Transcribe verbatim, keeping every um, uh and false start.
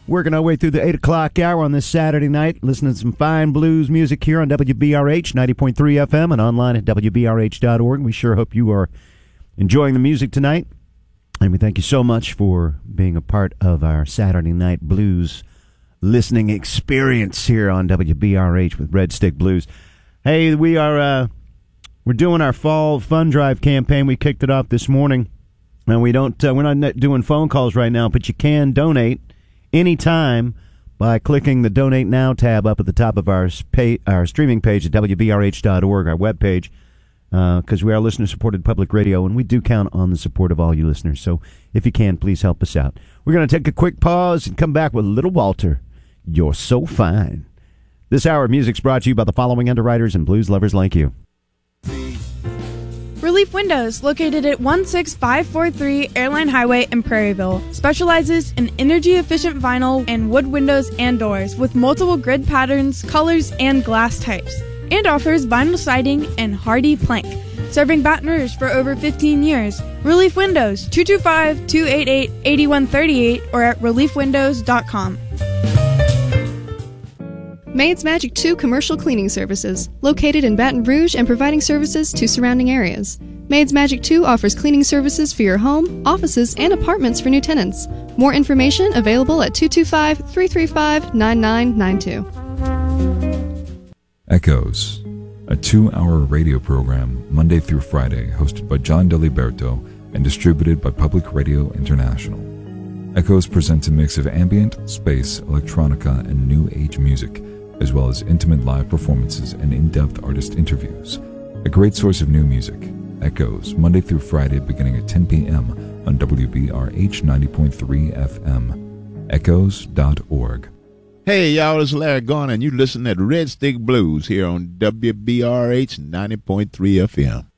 Working our way through the eight o'clock hour on this Saturday night, listening to some fine blues music here on W B R H ninety point three F M and online at W B R H dot org. We sure hope you are enjoying the music tonight. And we thank you so much for being a part of our Saturday night blues listening experience here on W B R H with Red Stick Blues. Hey, we are uh, we're doing our fall fund drive campaign. We kicked it off this morning, and we don't uh, we're not doing phone calls right now, but you can donate anytime by clicking the Donate Now tab up at the top of our pay, our streaming page at W B R H dot org, our webpage, because uh, we are listener-supported public radio, and we do count on the support of all you listeners. So if you can, please help us out. We're going to take a quick pause and come back with Little Walter. You're so fine. This hour of music's brought to you by the following underwriters and blues lovers like you. Relief Windows, located at one six five four three Airline Highway in Prairieville, specializes in energy-efficient vinyl and wood windows and doors with multiple grid patterns, colors, and glass types, and offers vinyl siding and hardy plank. Serving Baton Rouge for over fifteen years. Relief Windows, two two five, two eight eight, eight one three eight or at relief windows dot com. Maid's Magic two Commercial Cleaning Services, located in Baton Rouge and providing services to surrounding areas. Maid's Magic two offers cleaning services for your home, offices, and apartments for new tenants. More information available at two two five, three three five, nine nine nine two. Echoes, a two-hour radio program Monday through Friday hosted by John Deliberto and distributed by Public Radio International. Echoes presents a mix of ambient, space, electronica, and new age music, as well as intimate live performances and in-depth artist interviews. A great source of new music. Echoes, Monday through Friday beginning at ten p.m. on W B R H ninety point three F M. echoes dot org. Hey, y'all, this is Larry Garner, and you listen to Red Stick Blues here on W B R H ninety point three F M.